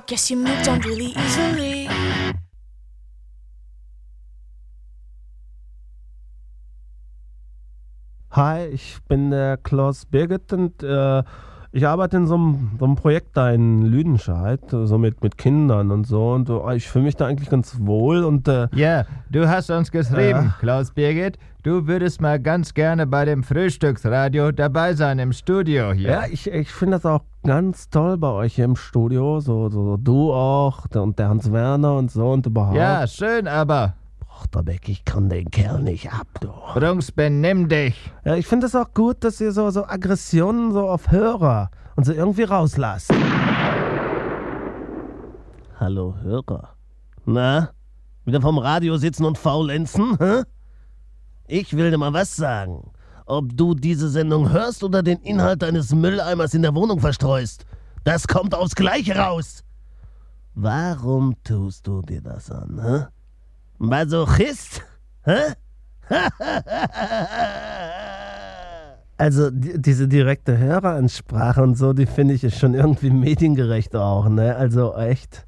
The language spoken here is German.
Guess you moved on really easily. Hi, ich bin der Klaus Birgit und ich arbeite in so einem Projekt da in Lüdenscheid, so mit Kindern und so. Und ich fühle mich da eigentlich ganz wohl. Und Ja, du hast uns geschrieben, Klaus Birgit, du würdest mal ganz gerne bei dem Frühstücksradio dabei sein im Studio hier. ja, ich finde das auch ganz toll bei euch hier im Studio. So du auch und der Hans Werner und so und überhaupt. Ja, schön, aber Achterbeck, ich kann den Kerl nicht ab, du. Brunks, benimm dich. Ja, ich finde es auch gut, dass ihr so Aggressionen so auf Hörer und so irgendwie rauslasst. Hallo Hörer. Na? Wieder vom Radio sitzen und faulenzen, hä? Ich will dir mal was sagen. Ob du diese Sendung hörst oder den Inhalt deines Mülleimers in der Wohnung verstreust, das kommt aufs Gleiche raus. Warum tust du dir das an, hä? Masochist? Hä? Also diese direkte Höreransprache und so, die finde ich ist schon irgendwie mediengerecht auch, ne? Also echt.